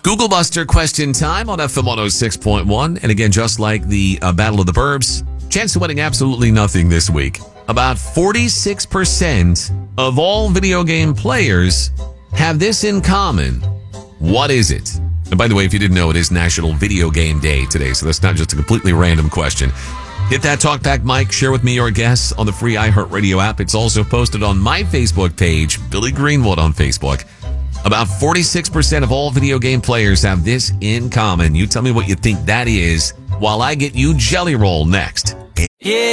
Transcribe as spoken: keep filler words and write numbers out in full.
Google Buster question time on F M one oh six point one. And again, just like the uh, Battle of the Burbs, chance of winning absolutely nothing this week. About forty-six percent of all video game players have this in common. What is it? And by the way, if you didn't know, it is National Video Game Day today, so that's not just a completely random question. Hit that TalkBack mic, share with me your guess on the free iHeartRadio app. It's also posted on my Facebook page, Billy Greenwood on Facebook. About forty-six percent of all video game players have this in common. You tell me what you think that is while I get you Jelly Roll next. Yeah.